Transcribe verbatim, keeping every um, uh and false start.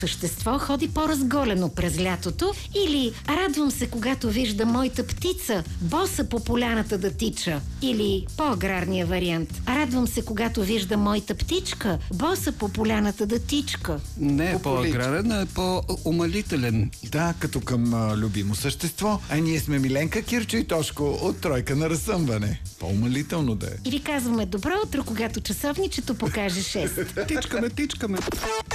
същество ходи по-разголено през лятото, или радвам се, когато вижда моята птица боса по поляната да тича, или по-аграрния вариант. Радвам се, когато вижда моята птичка боса по поляната да тичка. Не е по-аграрен, а е по-умалителен. Да, като към а, любимо същество. А ние сме Миленка, Кирчо и Тошко от Тройка на разсъмване. По-умалително да е. Или казваме добро утро, когато часовничето покаже шест. Тичкаме, тичкаме.